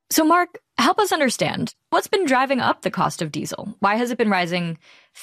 So, Mark, help us understand what's been driving up the cost of diesel. Why has it been rising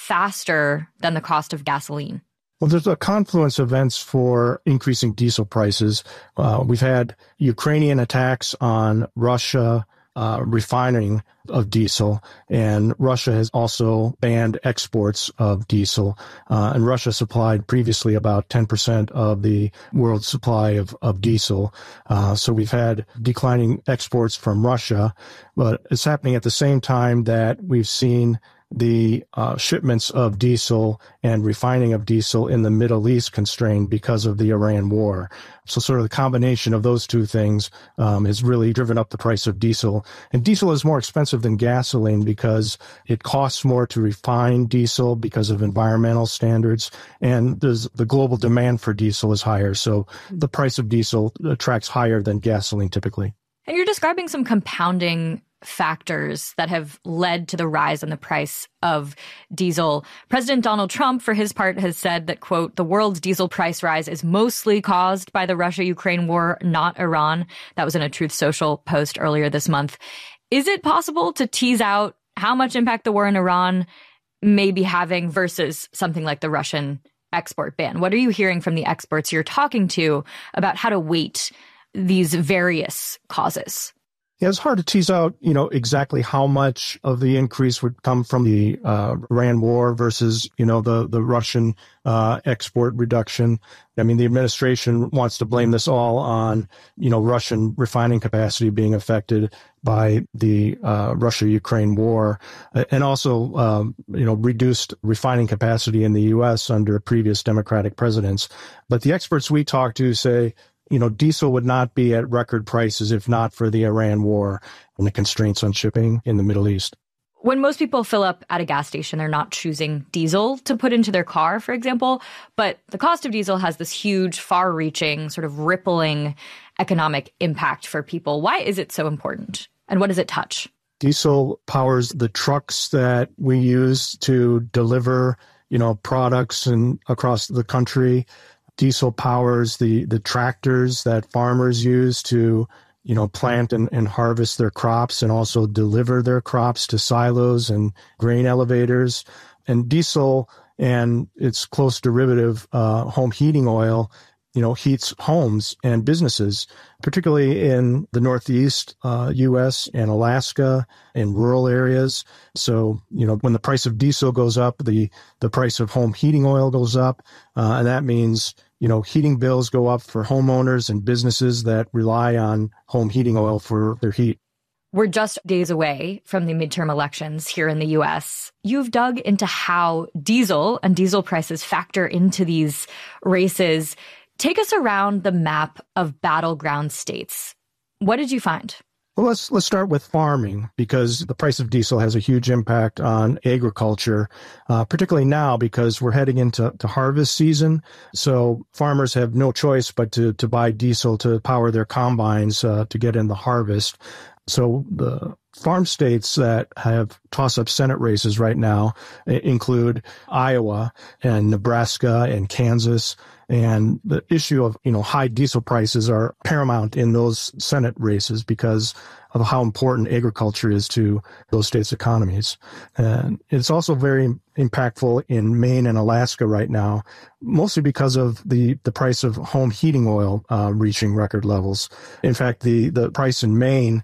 faster than the cost of gasoline? Well, there's a confluence of events for increasing diesel prices. We've had Ukrainian attacks on Russia refining of diesel, and Russia has also banned exports of diesel. And Russia supplied previously about 10% of the world's supply of diesel. So we've had declining exports from Russia, but it's happening at the same time that we've seen the shipments of diesel and refining of diesel in the Middle East constrained because of the Iran war. So sort of the combination of those two things has really driven up the price of diesel. And diesel is more expensive than gasoline because it costs more to refine diesel because of environmental standards. And the global demand for diesel is higher. So the price of diesel tracks higher than gasoline typically. And you're describing some compounding factors that have led to the rise in the price of diesel. President Donald Trump, for his part, has said that, quote, the world's diesel price rise is mostly caused by the Russia-Ukraine war, not Iran. That was in a Truth Social post earlier this month. Is it possible to tease out how much impact the war in Iran may be having versus something like the Russian export ban? What are you hearing from the experts you're talking to about how to weight these various causes? Yeah, it's hard to tease out, exactly how much of the increase would come from the Iran war versus, the Russian export reduction. I mean, the administration wants to blame this all on, Russian refining capacity being affected by the Russia-Ukraine war, and also, reduced refining capacity in the U.S. under previous Democratic presidents. But the experts we talk to say, diesel would not be at record prices if not for the Iran war and the constraints on shipping in the Middle East. When most people fill up at a gas station, they're not choosing diesel to put into their car, for example. But the cost of diesel has this huge, far-reaching, sort of rippling economic impact for people. Why is it so important? And what does it touch? Diesel powers the trucks that we use to deliver, products and across the country. Diesel powers the tractors that farmers use to, plant and harvest their crops and also deliver their crops to silos and grain elevators. And diesel and its close derivative, home heating oil, heats homes and businesses, particularly in the Northeast U.S. and Alaska and rural areas. So, when the price of diesel goes up, the price of home heating oil goes up. And that means, heating bills go up for homeowners and businesses that rely on home heating oil for their heat. We're just days away from the midterm elections here in the U.S. You've dug into how diesel and diesel prices factor into these races. Take us around the map of battleground states. What did you find? Well, let's start with farming, because the price of diesel has a huge impact on agriculture, particularly now because we're heading into harvest season. So farmers have no choice but to buy diesel to power their combines to get in the harvest. So the farm states that have toss-up Senate races right now include Iowa and Nebraska and Kansas. And the issue of, high diesel prices are paramount in those Senate races because of how important agriculture is to those states' economies. And it's also very impactful in Maine and Alaska right now, mostly because of the price of home heating oil reaching record levels. In fact, the price in Maine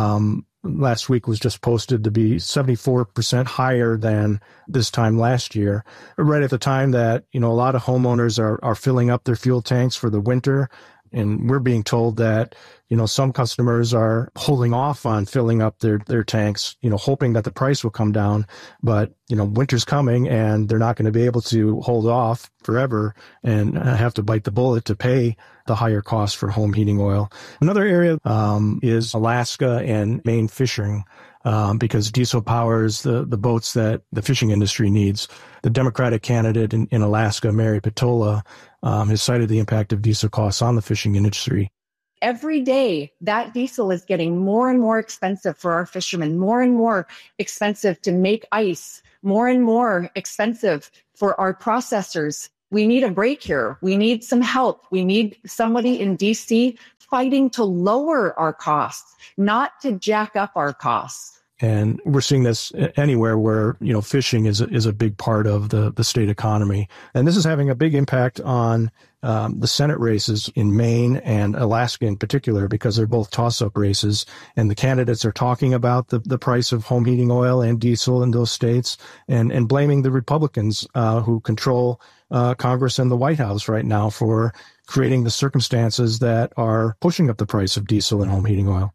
last week was just posted to be 74% higher than this time last year, right at the time that, a lot of homeowners are filling up their fuel tanks for the winter. And we're being told that, some customers are holding off on filling up their tanks, hoping that the price will come down. But, winter's coming and they're not going to be able to hold off forever and have to bite the bullet to pay the higher cost for home heating oil. Another area is Alaska and Maine fishing. Because diesel powers the boats that the fishing industry needs. The Democratic candidate in Alaska, Mary Petola, has cited the impact of diesel costs on the fishing industry. Every day, that diesel is getting more and more expensive for our fishermen, more and more expensive to make ice, more and more expensive for our processors. We need a break here. We need some help. We need somebody in DC fighting to lower our costs, not to jack up our costs. And we're seeing this anywhere where, fishing is a big part of the state economy. And this is having a big impact on the Senate races in Maine and Alaska in particular, because they're both toss-up races. And the candidates are talking about the price of home heating oil and diesel in those states and blaming the Republicans who control Congress and the White House right now for creating the circumstances that are pushing up the price of diesel and home heating oil.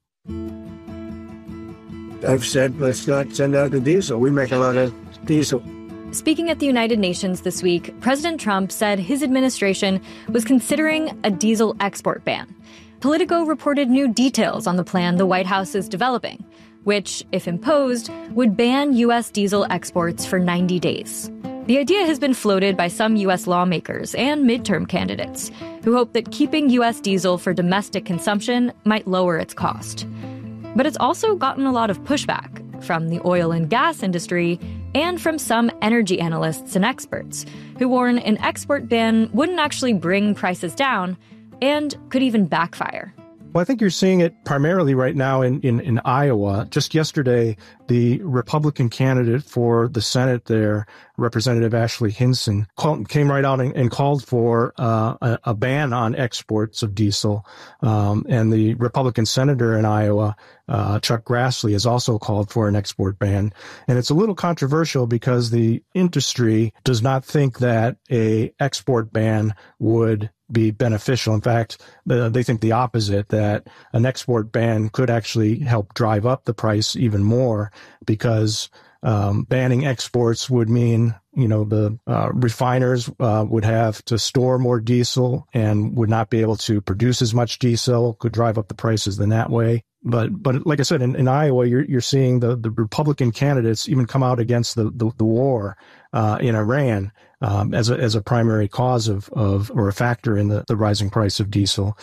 I've said, let's not send out the diesel. We make a lot of diesel. Speaking at the United Nations this week, President Trump said his administration was considering a diesel export ban. Politico reported new details on the plan the White House is developing, which, if imposed, would ban U.S. diesel exports for 90 days. The idea has been floated by some U.S. lawmakers and midterm candidates who hope that keeping U.S. diesel for domestic consumption might lower its cost. But it's also gotten a lot of pushback from the oil and gas industry and from some energy analysts and experts who warn an export ban wouldn't actually bring prices down and could even backfire. Well, I think you're seeing it primarily right now in Iowa. Just yesterday, the Republican candidate for the Senate there, Representative Ashley Hinson, came right out and called for a ban on exports of diesel. And the Republican senator in Iowa, Chuck Grassley, has also called for an export ban. And it's a little controversial because the industry does not think that a export ban would be beneficial. In fact, they think the opposite, that an export ban could actually help drive up the price even more, because banning exports would mean, the refiners would have to store more diesel and would not be able to produce as much diesel, could drive up the prices in that way. But like I said, in Iowa, you're seeing the Republican candidates even come out against the war in Iran as a primary cause of or a factor in the rising price of diesel.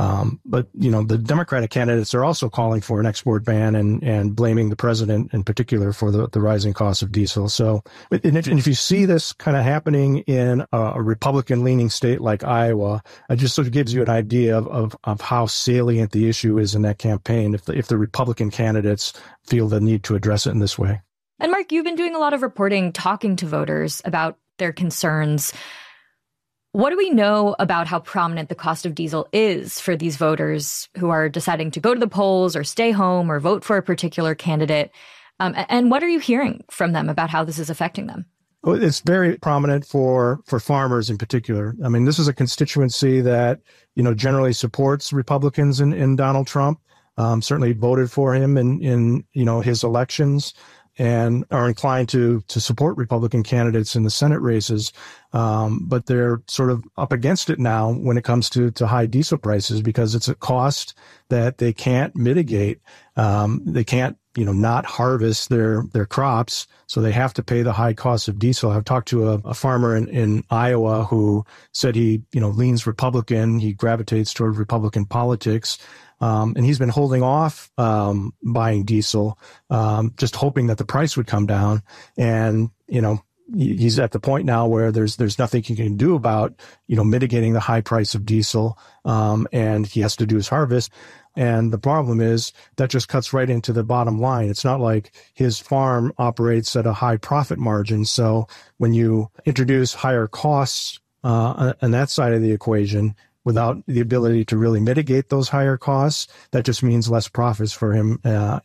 But the Democratic candidates are also calling for an export ban and blaming the president in particular for the rising cost of diesel. So, and if you see this kind of happening in a Republican-leaning state like Iowa, it just sort of gives you an idea of how salient the issue is in that campaign. If the Republican candidates feel the need to address it in this way. And Mark, you've been doing a lot of reporting, talking to voters about their concerns. What do we know about how prominent the cost of diesel is for these voters who are deciding to go to the polls or stay home or vote for a particular candidate? And what are you hearing from them about how this is affecting them? Well, it's very prominent for farmers in particular. I mean, this is a constituency that, generally supports Republicans in Donald Trump, certainly voted for him in his elections, and are inclined to support Republican candidates in the Senate races. But they're sort of up against it now when it comes to high diesel prices, because it's a cost that they can't mitigate. They can't, not harvest their crops, so they have to pay the high cost of diesel. I've talked to a farmer in Iowa who said he, leans Republican. He gravitates toward Republican politics. And he's been holding off buying diesel, just hoping that the price would come down. And, he's at the point now where there's nothing he can do about, mitigating the high price of diesel. And he has to do his harvest. And the problem is that just cuts right into the bottom line. It's not like his farm operates at a high profit margin. So when you introduce higher costs on that side of the equation, without the ability to really mitigate those higher costs, that just means less profits for him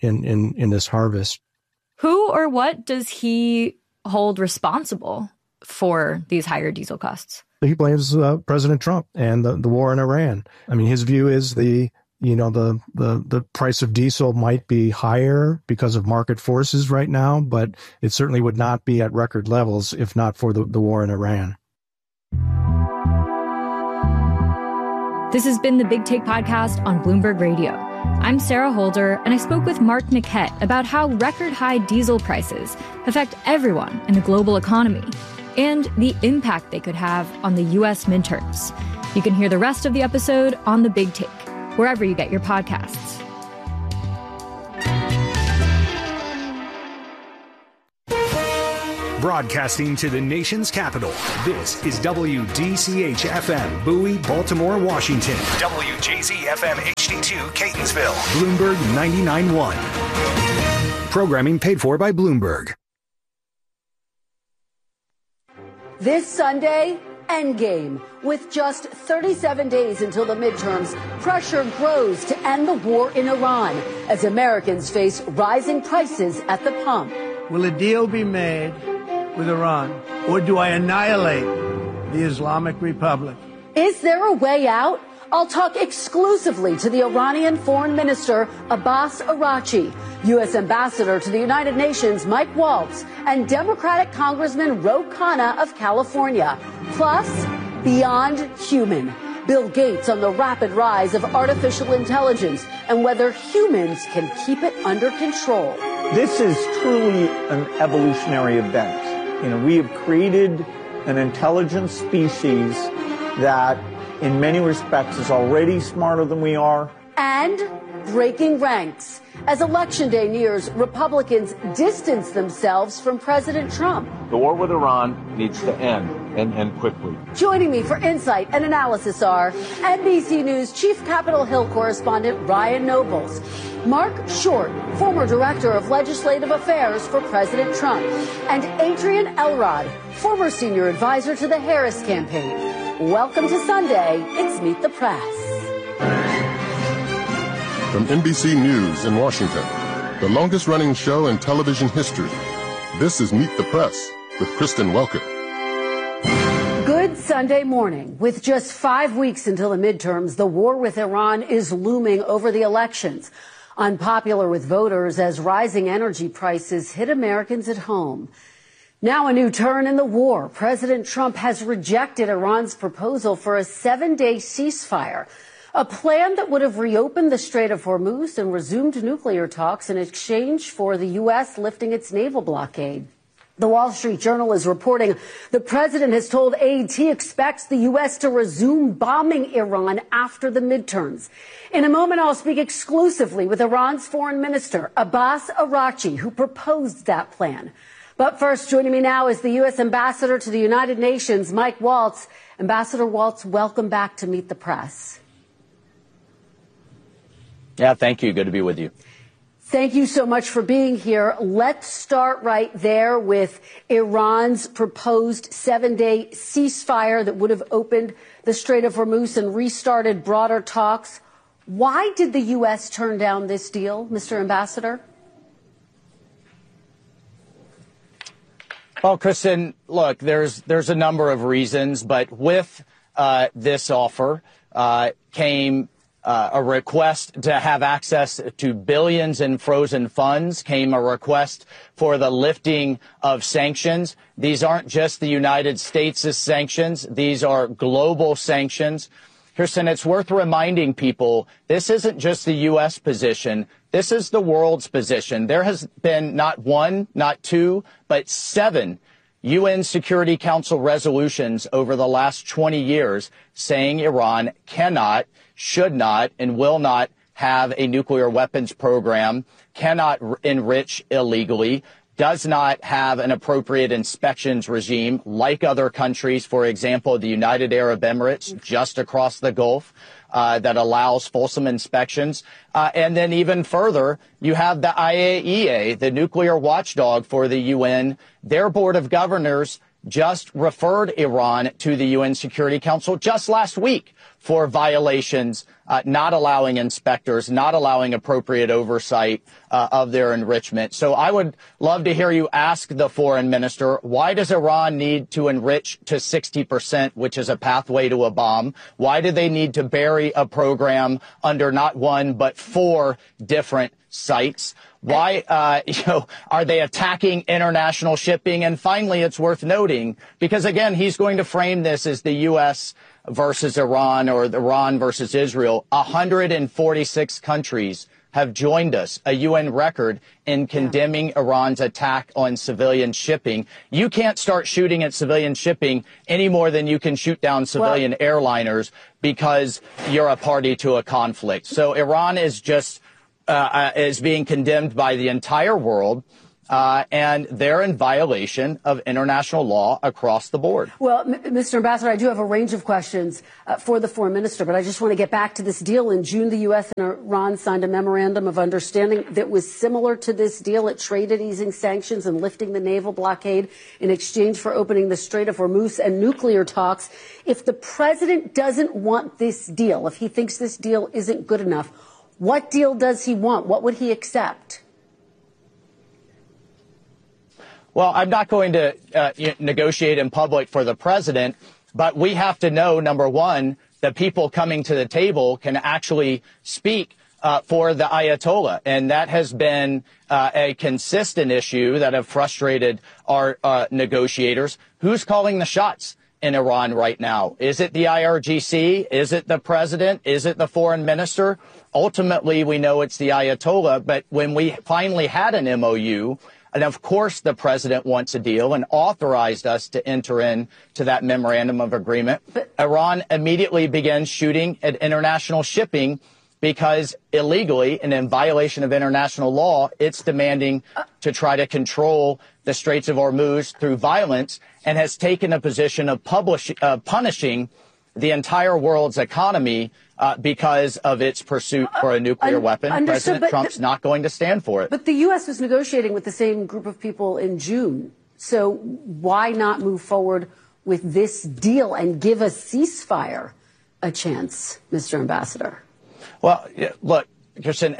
in this harvest. Who or what does he hold responsible for these higher diesel costs? He blames President Trump and the war in Iran. I mean, his view is the price of diesel might be higher because of market forces right now, but it certainly would not be at record levels if not for the war in Iran. This has been the Big Take Podcast on Bloomberg Radio. I'm Sarah Holder, and I spoke with Mark Niquette about how record-high diesel prices affect everyone in the global economy and the impact they could have on the U.S. midterms. You can hear the rest of the episode on The Big Take, wherever you get your podcasts. Broadcasting to the nation's capital, this is WDCH-FM, Bowie, Baltimore, Washington. WJZ-FM HD2, Catonsville. Bloomberg 99.1. Programming paid for by Bloomberg. This Sunday, Endgame. With just 37 days until the midterms, pressure grows to end the war in Iran as Americans face rising prices at the pump. Will a deal be made with Iran, or do I annihilate the Islamic Republic? Is there a way out? I'll talk exclusively to the Iranian Foreign Minister Abbas Araghchi, U.S. Ambassador to the United Nations Mike Waltz, and Democratic Congressman Ro Khanna of California. Plus, Beyond Human, Bill Gates on the rapid rise of artificial intelligence and whether humans can keep it under control. This is truly an evolutionary event. We have created an intelligent species that in many respects is already smarter than we are. And breaking ranks. As Election Day nears, Republicans distance themselves from President Trump. The war with Iran needs to end, and end quickly. Joining me for insight and analysis are NBC News Chief Capitol Hill correspondent Ryan Nobles, Mark Short, former Director of Legislative Affairs for President Trump, and Adrian Elrod, former Senior Advisor to the Harris campaign. Welcome to Sunday. It's Meet the Press. From NBC News in Washington, the longest-running show in television history, this is Meet the Press with Kristen Welker. Good Sunday morning. With just 5 weeks until the midterms, the war with Iran is looming over the elections. Unpopular with voters as rising energy prices hit Americans at home. Now a new turn in the war. President Trump has rejected Iran's proposal for a 7-day ceasefire, a plan that would have reopened the Strait of Hormuz and resumed nuclear talks in exchange for the U.S. lifting its naval blockade. The Wall Street Journal is reporting the president has told aides he expects the U.S. to resume bombing Iran after the midterms. In a moment, I'll speak exclusively with Iran's foreign minister, Abbas Araghchi, who proposed that plan. But first, joining me now is the U.S. Ambassador to the United Nations, Mike Waltz. Ambassador Waltz, welcome back to Meet the Press. Yeah, thank you. Good to be with you. Thank you so much for being here. Let's start right there with Iran's proposed 7-day ceasefire that would have opened the Strait of Hormuz and restarted broader talks. Why did the U.S. turn down this deal, Mr. Ambassador? Well, Kristen, look, there's a number of reasons, but with this offer came a request to have access to billions in frozen funds, came a request for the lifting of sanctions. These aren't just the United States' sanctions. These are global sanctions. Kirsten, it's worth reminding people this isn't just the U.S. position. This is the world's position. There has been not one, not two, but 7 UN Security Council resolutions over the last 20 years saying Iran cannot, should not, and will not have a nuclear weapons program, cannot enrich illegally, does not have an appropriate inspections regime like other countries, for example, the United Arab Emirates just across the Gulf, that allows fulsome inspections. And then even further, you have the IAEA, the nuclear watchdog for the UN. Their board of governors just referred Iran to the UN Security Council just last week for violations, not allowing inspectors, not allowing appropriate oversight of their enrichment. So I would love to hear you ask the foreign minister, why does Iran need to enrich to 60%, which is a pathway to a bomb? Why do they need to bury a program under not one, but 4 different sites? Why, are they attacking international shipping? And finally, it's worth noting, because again, he's going to frame this as the U.S. versus Iran or Iran versus Israel. 146 countries have joined us, a UN record in condemning Iran's attack on civilian shipping. You can't start shooting at civilian shipping any more than you can shoot down civilian airliners because you're a party to a conflict. So Iran is just is being condemned by the entire world. and they're in violation of international law across the board. Well, Mr. Ambassador, I do have a range of questions for the foreign minister, but I just want to get back to this deal. In June, the U.S. and Iran signed a memorandum of understanding that was similar to this deal. It traded easing sanctions and lifting the naval blockade in exchange for opening the Strait of Hormuz and nuclear talks. If the president doesn't want this deal, if he thinks this deal isn't good enough, what deal does he want? What would he accept? Well, I'm not going to negotiate in public for the president, but we have to know, number one, that people coming to the table can actually speak for the Ayatollah. And that has been a consistent issue that have frustrated our negotiators. Who's calling the shots in Iran right now? Is it the IRGC? Is it the president? Is it the foreign minister? Ultimately, we know it's the Ayatollah. But when we finally had an MOU, and of course, the president wants a deal and authorized us to enter into that memorandum of agreement. But Iran immediately began shooting at international shipping because illegally and in violation of international law, it's demanding to try to control the Straits of Hormuz through violence and has taken a position of punishing the entire world's economy because of its pursuit for a nuclear weapon. President Trump's not going to stand for it. But the U.S. was negotiating with the same group of people in June. So why not move forward with this deal and give a ceasefire a chance, Mr. Ambassador? Well, look, Kirsten,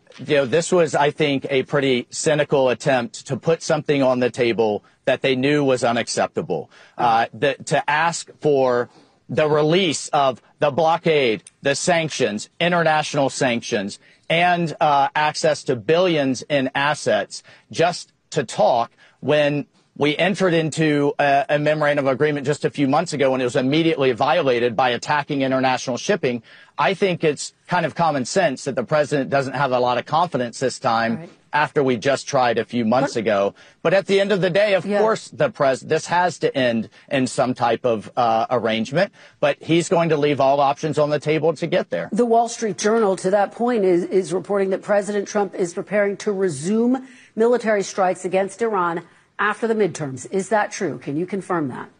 this was, I think, a pretty cynical attempt to put something on the table that they knew was unacceptable. To ask for the release of the blockade, the sanctions, international sanctions, and access to billions in assets just to talk when we entered into a memorandum of agreement just a few months ago and it was immediately violated by attacking international shipping. I think it's kind of common sense that the president doesn't have a lot of confidence this time after we just tried a few months ago. But at the end of the day, of course, this has to end in some type of arrangement. But he's going to leave all options on the table to get there. The Wall Street Journal, to that point, is reporting that President Trump is preparing to resume military strikes against Iran after the midterms. Is that true? Can you confirm that?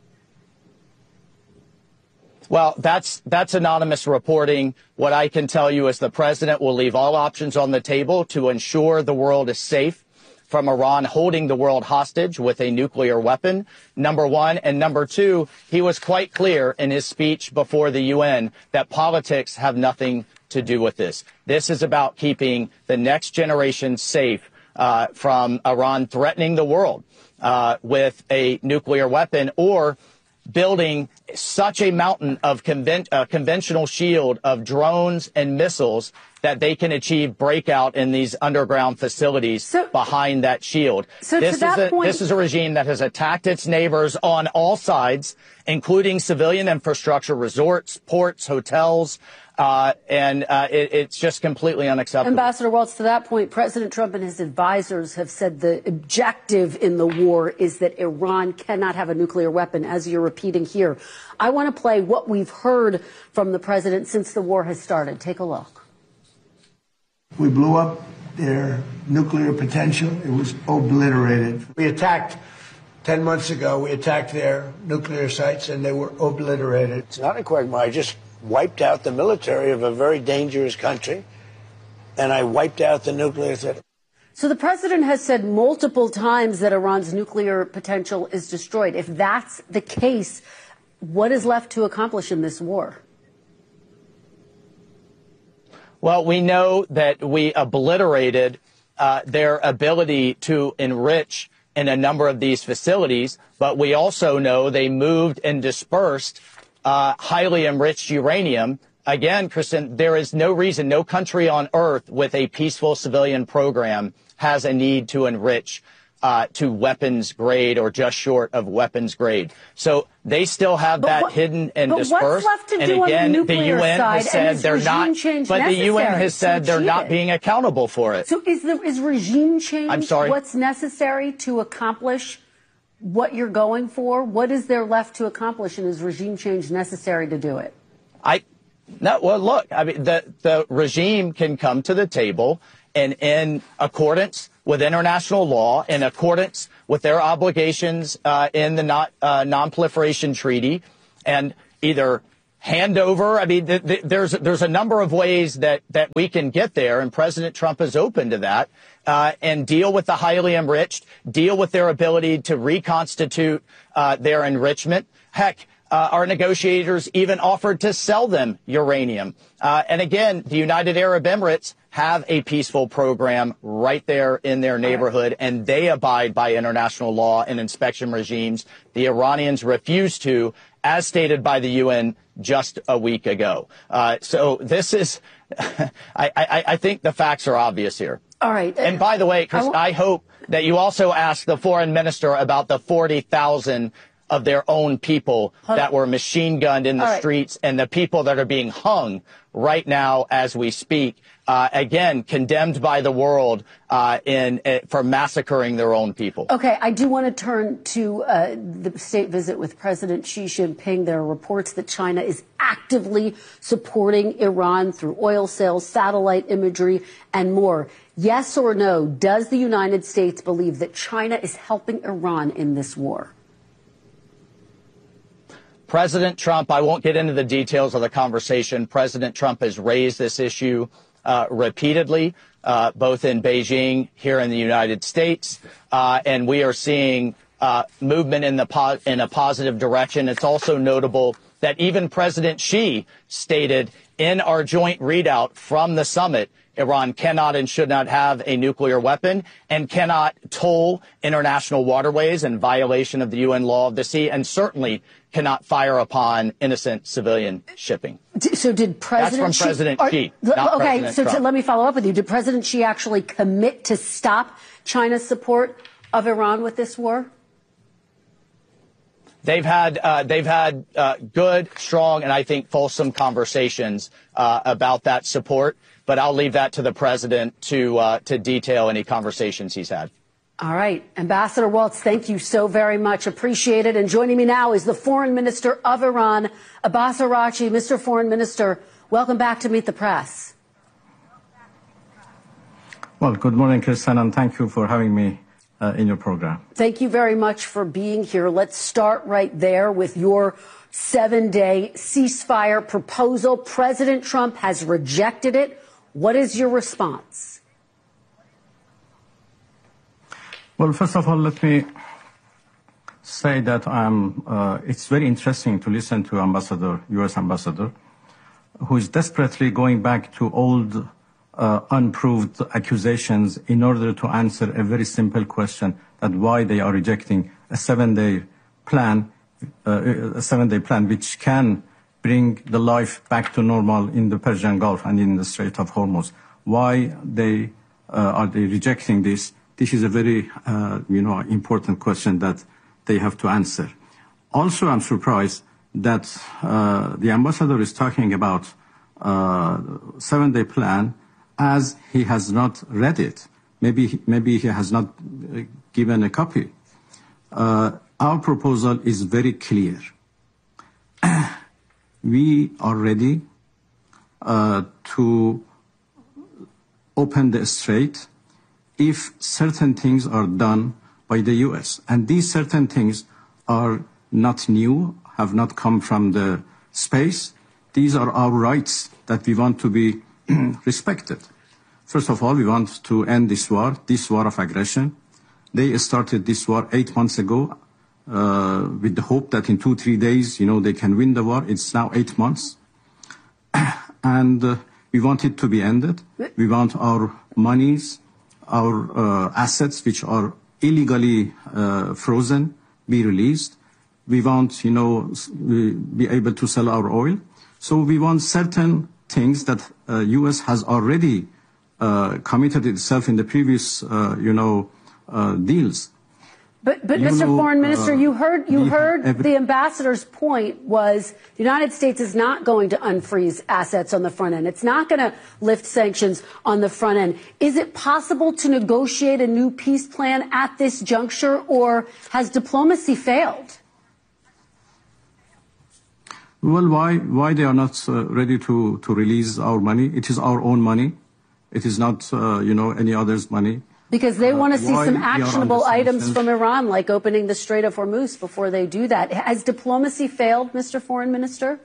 Well, that's anonymous reporting. What I can tell you is the president will leave all options on the table to ensure the world is safe from Iran holding the world hostage with a nuclear weapon, number one. And number two, he was quite clear in his speech before the UN that politics have nothing to do with this. This is about keeping the next generation safe from Iran threatening the world with a nuclear weapon or building such a mountain of conventional shield of drones and missiles that they can achieve breakout in these underground facilities behind that shield. This is a regime that has attacked its neighbors on all sides, including civilian infrastructure, resorts, ports, hotels, and it's just completely unacceptable. Ambassador Waltz, to that point, President Trump and his advisors have said the objective in the war is that Iran cannot have a nuclear weapon, as you're repeating here. I want to play what we've heard from the president since the war has started. Take a look. We blew up their nuclear potential. It was obliterated. We attacked 10 months ago. We attacked their nuclear sites and they were obliterated. It's not a quagmire. I just wiped out the military of a very dangerous country, and I wiped out the nuclear threat. So the president has said multiple times that Iran's nuclear potential is destroyed. If that's the case, what is left to accomplish in this war? Well, we know that we obliterated their ability to enrich in a number of these facilities, but we also know they moved and dispersed highly enriched uranium. Again, Kristen, there is no reason, no country on earth with a peaceful civilian program has a need to enrich to weapons grade or just short of weapons grade. So they still have that hidden and dispersed. What's left to and do again, on the nuclear the UN side, has said they're not, but the UN has said they're not being accountable for it. So is regime change what's necessary to accomplish what you're going for? What is there left to accomplish, and is regime change necessary to do it? Well, look, I mean, the regime can come to the table and in accordance with international law in accordance with their obligations in the Non-Proliferation Treaty and either hand over. I mean, there's a number of ways that we can get there, and President Trump is open to that, and deal with the highly enriched, deal with their ability to reconstitute their enrichment. Heck, our negotiators even offered to sell them uranium. And again, the United Arab Emirates have a peaceful program right there in their neighborhood, and they abide by international law and inspection regimes. The Iranians refuse to, as stated by the UN just a week ago. So this is, I think the facts are obvious here. All right. And by the way, Chris, I hope that you also ask the foreign minister about the 40,000 of their own people that were machine gunned in the streets and the people that are being hung right now as we speak, again, condemned by the world for massacring their own people. Okay, I do want to turn to the state visit with President Xi Jinping. There are reports that China is actively supporting Iran through oil sales, satellite imagery, and more. Yes or no, does the United States believe that China is helping Iran in this war? President Trump, I won't get into the details of the conversation. President Trump has raised this issue repeatedly, both in Beijing, here in the United States, and we are seeing movement in a positive direction. It's also notable that even President Xi stated in our joint readout from the summit, Iran cannot and should not have a nuclear weapon and cannot toll international waterways in violation of the UN law of the sea, and certainly cannot fire upon innocent civilian shipping. So did President That's from President Xi, not okay, President so Trump. let me follow up with you. Did President Xi actually commit to stop China's support of Iran with this war? They've had good, strong, and I think fulsome conversations about that support. But I'll leave that to the president to detail any conversations he's had. All right. Ambassador Waltz, thank you so very much. Appreciate it. And joining me now is the Foreign Minister of Iran, Abbas Araghchi. Mr. Foreign Minister, welcome back to Meet the Press. Well, good morning, Kristen, and thank you for having me in your program. Thank you very much for being here. Let's start right there with your 7-day ceasefire proposal. President Trump has rejected it. What is your response? Well, first of all, let me say that it's very interesting to listen to U.S. Ambassador, who is desperately going back to old, unproved accusations in order to answer a very simple question, that why they are rejecting a 7-day plan, which can bring the life back to normal in the Persian Gulf and in the Strait of Hormuz. Why are they rejecting this? This is a very, important question that they have to answer. Also, I'm surprised that the ambassador is talking about 7-day plan as he has not read it. Maybe he has not given a copy. Our proposal is very clear. We are ready to open the strait if certain things are done by the U.S. And these certain things are not new, have not come from the space. These are our rights that we want to be respected. First of all, we want to end this war of aggression. They started this war 8 months ago with the hope that in 2-3 days, they can win the war. It's now 8 months. And we want it to be ended. We want our monies, our assets, which are illegally frozen, be released. We want, be able to sell our oil. So we want certain things that U.S. has already committed itself in the previous, deals. But Mr. Foreign Minister, you heard the ambassador's point was the United States is not going to unfreeze assets on the front end. It's not going to lift sanctions on the front end. Is it possible to negotiate a new peace plan at this juncture, or has diplomacy failed? Well, why they are not ready to release our money? It is our own money. It is not, any other's money. Because they want to see some actionable items from Iran, like opening the Strait of Hormuz before they do that. Has diplomacy failed, Mr. Foreign Minister?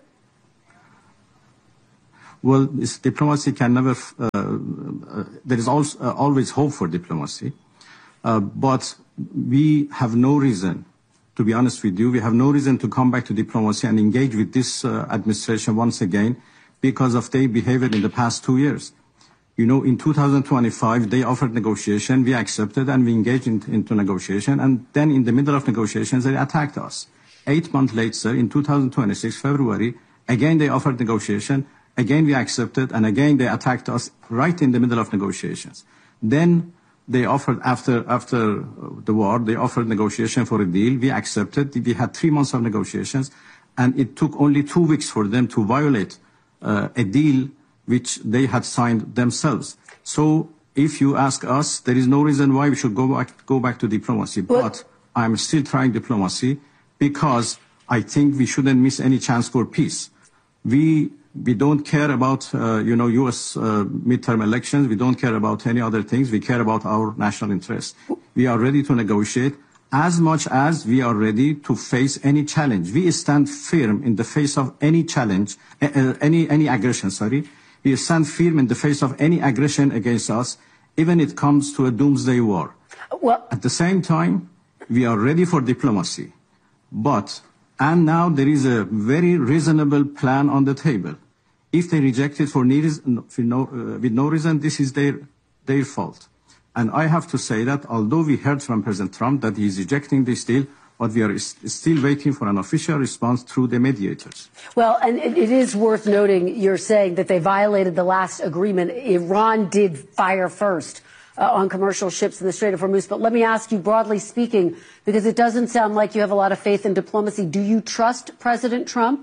Well, diplomacy can never, there is also, always hope for diplomacy. But we have no reason, to be honest with you, we have no reason to come back to diplomacy and engage with this administration once again because of their behavior in the past 2 years. You know, in 2025, they offered negotiation, we accepted, and we engaged into negotiation. And then in the middle of negotiations, they attacked us. 8 months later, in 2026, February, again they offered negotiation, again we accepted, and again they attacked us right in the middle of negotiations. Then they offered, after the war, they offered negotiation for a deal. We accepted. We had 3 months of negotiations, and it took only 2 weeks for them to violate a deal which they had signed themselves. So if you ask us, there is no reason why we should go back to diplomacy. But I'm still trying diplomacy because I think we shouldn't miss any chance for peace. We don't care about, U.S. midterm elections. We don't care about any other things. We care about our national interests. We are ready to negotiate as much as we are ready to face any challenge. We stand firm in the face of any challenge, any aggression, We stand firm in the face of any aggression against us, even if it comes to a doomsday war. Well, at the same time, we are ready for diplomacy. And now there is a very reasonable plan on the table. If they reject it with no reason, this is their fault. And I have to say that although we heard from President Trump that he is rejecting this deal, but we are still waiting for an official response through the mediators. Well, and it is worth noting, you're saying that they violated the last agreement. Iran did fire first on commercial ships in the Strait of Hormuz. But let me ask you, broadly speaking, because it doesn't sound like you have a lot of faith in diplomacy, do you trust President Trump?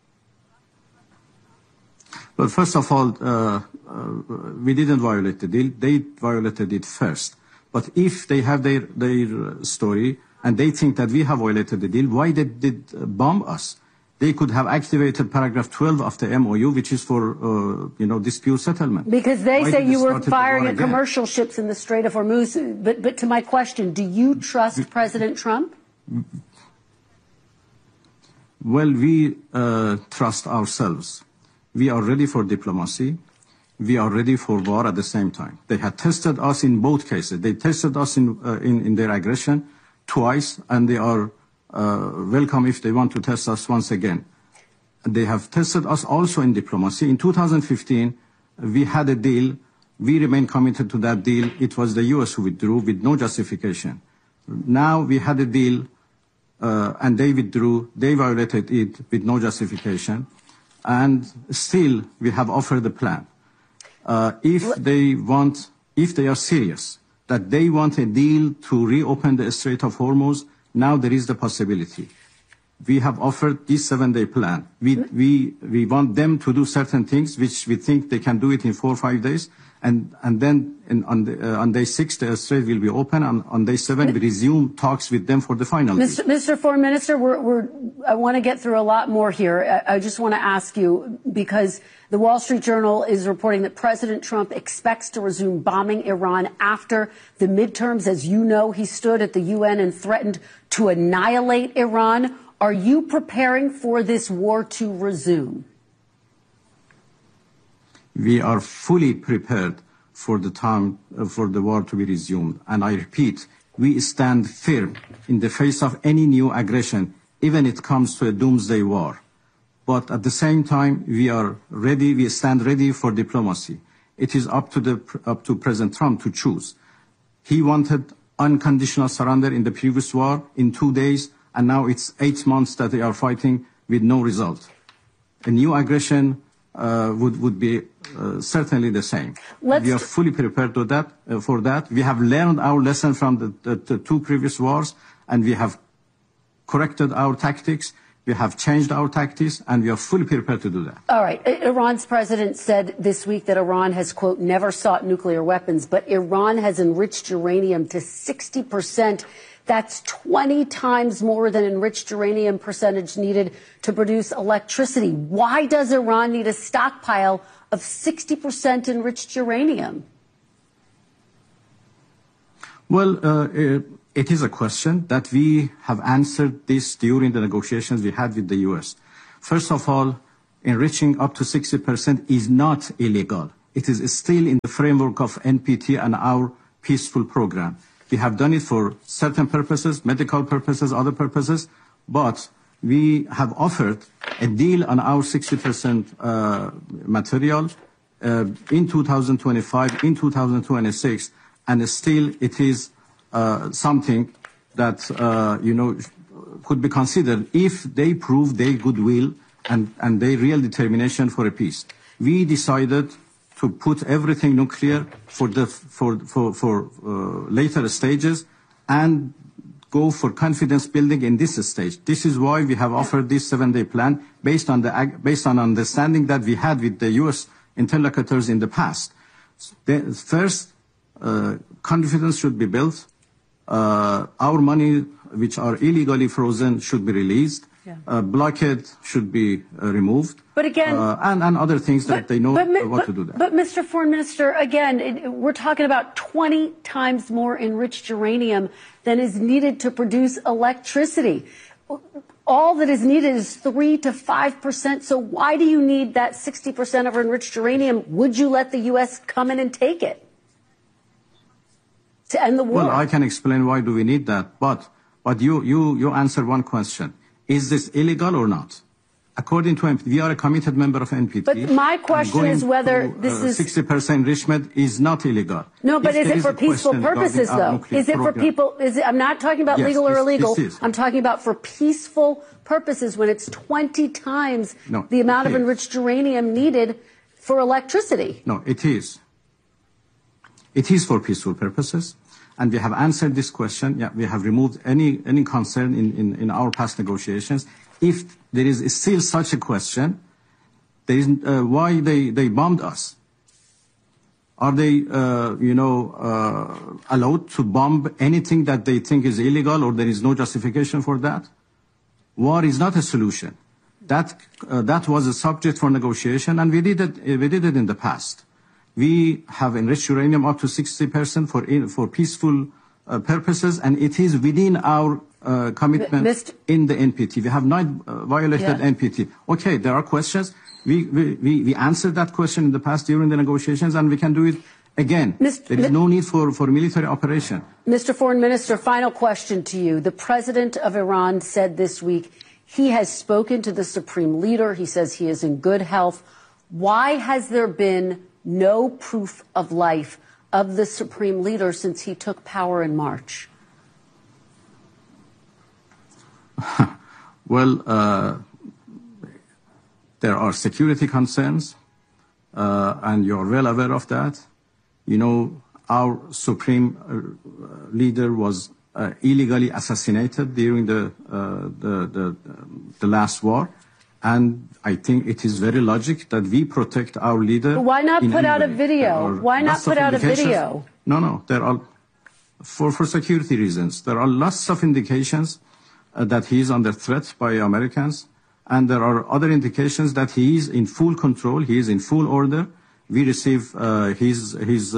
Well, first of all, we didn't violate the deal. They violated it first. But if they have their story, and they think that we have violated the deal, why they did bomb us? They could have activated paragraph 12 of the MOU, which is for, dispute settlement. Because they say you were firing at commercial ships in the Strait of Hormuz. But to my question, do you trust President Trump? Well, we trust ourselves. We are ready for diplomacy. We are ready for war at the same time. They had tested us in both cases. They tested us in their aggression twice, and they are welcome if they want to test us once again. They have tested us also in diplomacy. In 2015, we had a deal. We remain committed to that deal. It was the U.S. who withdrew with no justification. Now we had a deal, and they withdrew. They violated it with no justification. And still, we have offered a plan. If they are serious, that they want a deal to reopen the Strait of Hormuz, now there is the possibility. We have offered this 7-day plan. We want them to do certain things, which we think they can do it in 4 or 5 days. And then on day 6, the strait will be open. And on day 7, we resume talks with them for the final deal. Mr. Foreign Minister, I want to get through a lot more here. I just want to ask you, because the Wall Street Journal is reporting that President Trump expects to resume bombing Iran after the midterms. As you know, he stood at the UN and threatened to annihilate Iran. Are you preparing for this war to resume? We are fully prepared for the war to be resumed. And I repeat, we stand firm in the face of any new aggression, even if it comes to a doomsday war. But at the same time, we are ready. We stand ready for diplomacy. It is up to President Trump to choose. He wanted unconditional surrender in the previous war in 2 days, and now it's 8 months that they are fighting with no result. A new aggression would be certainly the same. We are fully prepared for that. We have learned our lesson from the 2 previous wars, and we have corrected our tactics. We have changed our tactics, and we are fully prepared to do that. All right. Iran's president said this week that Iran has, quote, never sought nuclear weapons, but Iran has enriched uranium to 60%. That's 20 times more than enriched uranium percentage needed to produce electricity. Why does Iran need a stockpile of 60% enriched uranium? Well, it is a question that we have answered this during the negotiations we had with the U.S. First of all, enriching up to 60% is not illegal. It is still in the framework of NPT and our peaceful program. We have done it for certain purposes, medical purposes, other purposes, but we have offered a deal on our 60% material in 2025, in 2026, and still it is something that, could be considered if they prove their goodwill and their real determination for a peace. We decided to put everything nuclear for later stages and go for confidence building in this stage. This is why we have offered this 7-day plan based on understanding that we had with the U.S. interlocutors in the past. First, confidence should be built. Our money, which are illegally frozen, should be released. Blockade should be removed. But again, and other things that they know what to do there. But Mr. Foreign Minister, again, we're talking about 20 times more enriched uranium than is needed to produce electricity. All that is needed is 3 to 5%. So why do you need that 60% of enriched uranium? Would you let the U.S. come in and take it to end the war? Well, I can explain why do we need that. But you answer one question. Is this illegal or not? According to NPT, we are a committed member of NPT. But my question is whether this is 60% enrichment is not illegal. No, but is it for peaceful purposes, though? Is it for people? I'm not talking about legal or illegal. I'm talking about for peaceful purposes when it's 20 times the amount of enriched uranium needed for electricity. No, it is. It is for peaceful purposes. And we have answered this question. Yeah, we have removed any concern in our past negotiations. If there is still such a question, there is why they bombed us. Are they, allowed to bomb anything that they think is illegal, or there is no justification for that? War is not a solution. That was a subject for negotiation, and we did it in the past. We have enriched uranium up to 60% for peaceful purposes, and it is within our commitment in the NPT. We have not violated NPT. Okay, there are questions. We answered that question in the past during the negotiations, and we can do it again. There is no need for military operation. Mr. Foreign Minister, final question to you. The president of Iran said this week he has spoken to the supreme leader. He says he is in good health. Why has there been no proof of life of the supreme leader since he took power in March? Well, there are security concerns, and you're well aware of that. You know, our supreme leader was illegally assassinated during the last war. And I think it is very logical that we protect our leader. But why not put out a video? Why not put out a video? No. There are, for security reasons, there are lots of indications that he is under threat by Americans. And there are other indications that he is in full control. He is in full order. We receive his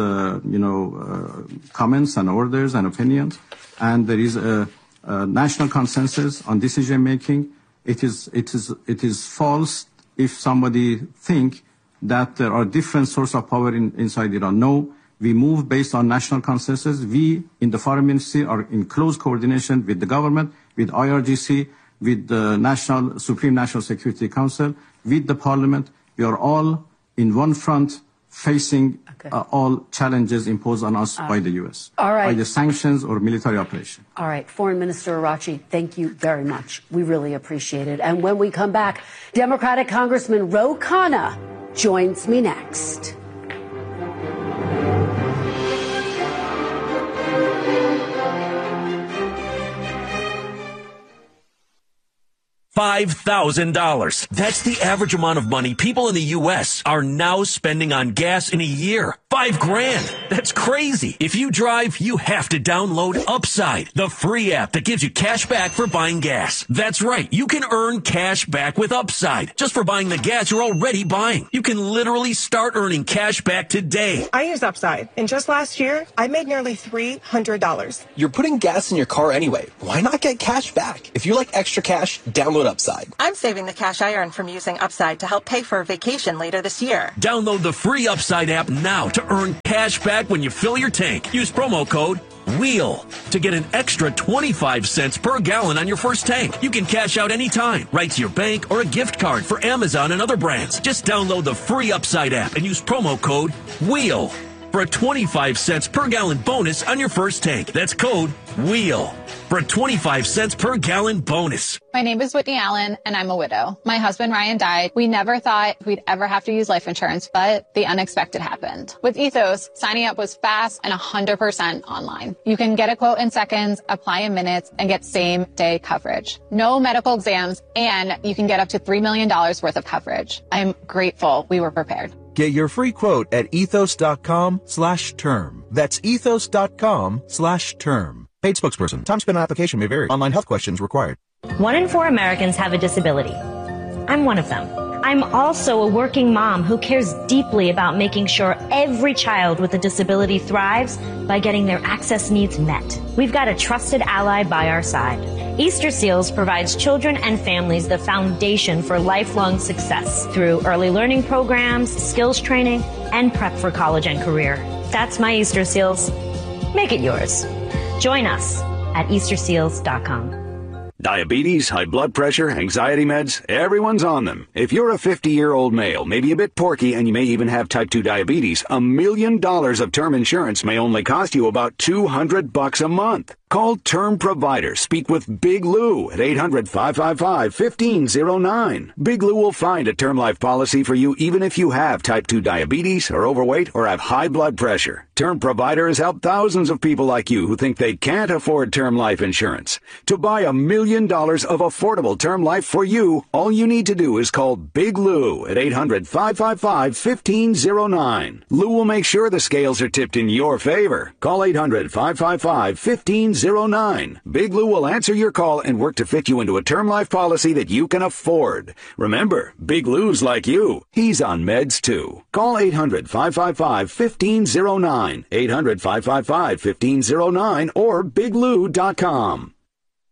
comments and orders and opinions. And there is a national consensus on decision making. It is false if somebody think that there are different sources of power inside Iran. No, we move based on national consensus. We in the Foreign Ministry are in close coordination with the government, with IRGC, with the Supreme National Security Council, with the Parliament. We are all in one front, facing all challenges imposed on us by the U.S. All right. By the sanctions or military operation. All right. Foreign Minister Araghchi, thank you very much. We really appreciate it. And when we come back, Democratic Congressman Ro Khanna joins me next. $5,000. That's the average amount of money people in the U.S. are now spending on gas in a year. $5,000. That's crazy. If you drive, you have to download Upside, the free app that gives you cash back for buying gas. That's right. You can earn cash back with Upside just for buying the gas you're already buying. You can literally start earning cash back today. I use Upside, and just last year, I made nearly $300. You're putting gas in your car anyway. Why not get cash back? If you like extra cash, download Upside. I'm saving the cash I earn from using Upside to help pay for a vacation later this year. Download the free Upside app now to earn cash back when you fill your tank. Use promo code WHEEL to get an extra 25 cents per gallon on your first tank. You can cash out anytime, right to your bank or a gift card for Amazon and other brands. Just download the free Upside app and use promo code WHEEL for a 25 cents per gallon bonus on your first tank. That's code WHEEL for a 25 cents per gallon bonus. My name is Whitney Allen, and I'm a widow. My husband, Ryan, died. We never thought we'd ever have to use life insurance, but the unexpected happened. With Ethos, signing up was fast and 100% online. You can get a quote in seconds, apply in minutes, and get same-day coverage. No medical exams, and you can get up to $3 million worth of coverage. I'm grateful we were prepared. Get your free quote at ethos.com/term. That's ethos.com/term. Paid spokesperson. Time spent on application may vary. Online health questions required. 1 in 4 Americans have a disability. I'm one of them. I'm also a working mom who cares deeply about making sure every child with a disability thrives by getting their access needs met. We've got a trusted ally by our side. Easter Seals provides children and families the foundation for lifelong success through early learning programs, skills training, and prep for college and career. That's my Easter Seals. Make it yours. Join us at easterseals.com. Diabetes, high blood pressure, anxiety meds, everyone's on them. If you're a 50-year-old male, maybe a bit porky, and you may even have type 2 diabetes, $1 million of term insurance may only cost you about $200 a month. Call Term Provider. Speak with Big Lou at 800-555-1509. Big Lou will find a term life policy for you even if you have type 2 diabetes, are overweight, or have high blood pressure. Term Provider has helped thousands of people like you who think they can't afford term life insurance. To buy $1 million of affordable term life for you, all you need to do is call Big Lou at 800-555-1509. Lou will make sure the scales are tipped in your favor. Call 800-555-1509. Big Lou will answer your call and work to fit you into a term life policy that you can afford. Remember, Big Lou's like you. He's on meds too. Call 800-555-1509. 800-555-1509 or biglou.com.